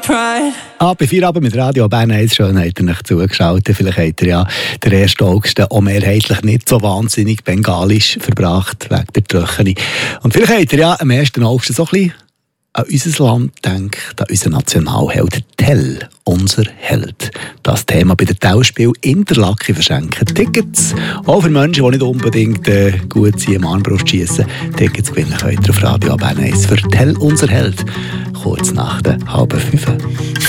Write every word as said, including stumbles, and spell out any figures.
Ah, bei Feierabend mit Radio Bern eins schon habt ihr euch zugeschaltet. Vielleicht habt ihr ja den ersten August auch mehrheitlich nicht so wahnsinnig bengalisch verbracht, wegen der Trockenung. Und vielleicht habt ihr ja am ersten August so ein bisschen an unser Land gedacht, an unseren Nationalheld Tell, unser Held. Das Thema bei den Tauspiel Interlaken verschenken. Tickets, auch für Menschen, die nicht unbedingt äh, gut sind im Armbrustschiessen. Tickets gewinnen könnt ihr auf Radio Bern eins für Tell, unser Held. Kurz nach der halben fünf.